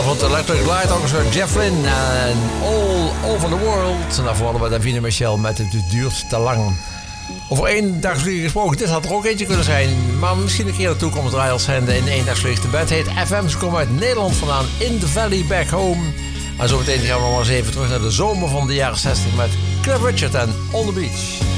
Vanavond Electric Light Orchestra, Jeff Lynne en All Over the World. En daarvoor hadden we Davina Michel met Het duurt te lang. Over eendagsvliegen gesproken, dit had er ook eentje kunnen zijn. Maar misschien een keer in de toekomst draaien als zijnde in eendagsvlieg. De band heet FM, ze komen uit Nederland vandaan, In the Valley Back Home. En zo meteen gaan we nog maar eens even terug naar de zomer van de jaren 60 met Cliff Richard en On the Beach.